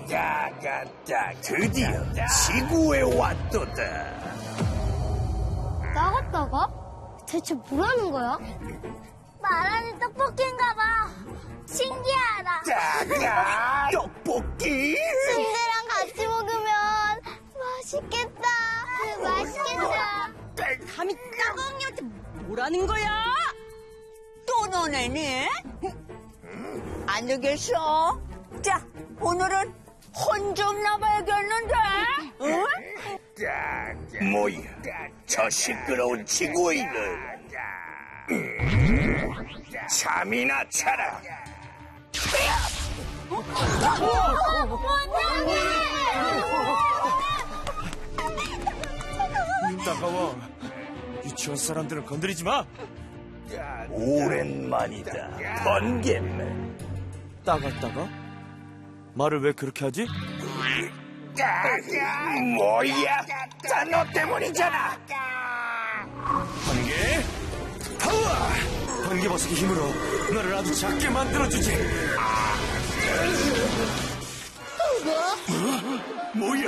따가따 드디어 지구에 왔도다. 나갔다가? 대체 뭐라는 거야? 말하는 떡볶이인가봐. 신기하다. 따가 떡볶이? 친구랑 같이 먹으면 맛있겠다. 맛있겠다. 감히 따가옹이한테 뭐라는 거야? 또 너네니? 안 되겠어. 자, 오늘은 혼 좀 나봐야겠는데? 응? 뭐야, 저 시끄러운 지구인을. 잠이나 자라. 따가워. 유치원 사람들은 건드리지 마. 오랜만이다, 번개맨. 따갔다가? 말을 왜 그렇게 하지? 뭐야, 다 너 때문이잖아. 번개 파워! 번개버섯의 힘으로 너를 아주 작게 만들어주지. 뭐야?